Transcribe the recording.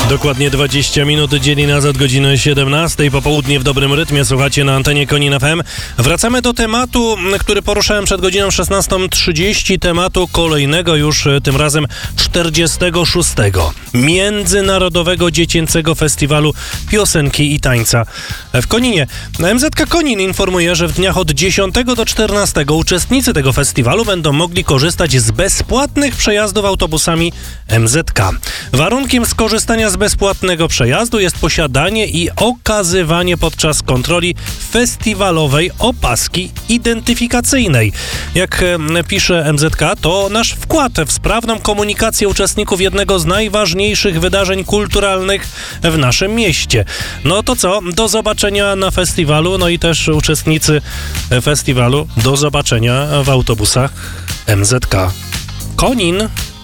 Dokładnie 20 minut dzieli nas od godziny 17. Popołudnie w dobrym rytmie słuchacie na antenie Konin FM. Wracamy do tematu, który poruszałem przed godziną 16:30. Tematu kolejnego już tym razem 46. Międzynarodowego Dziecięcego Festiwalu Piosenki i Tańca w Koninie. MZK Konin informuje, że w dniach od 10 do 14 uczestnicy tego festiwalu będą mogli korzystać z bezpłatnych przejazdów autobusami MZK. Warunkiem skorzystania z bezpłatnego przejazdu jest posiadanie i okazywanie podczas kontroli festiwalowej opaski identyfikacyjnej. Jak pisze MZK, to nasz wkład w sprawną komunikację uczestników jednego z najważniejszych wydarzeń kulturalnych w naszym mieście. No to co? Do zobaczenia na festiwalu, no i też uczestnicy festiwalu do zobaczenia w autobusach MZK Konin.